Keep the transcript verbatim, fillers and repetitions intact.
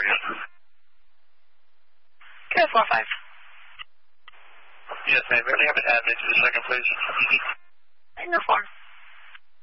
again. Good, four five. Yes, ma'am. May I have an admin to the second, please? No form.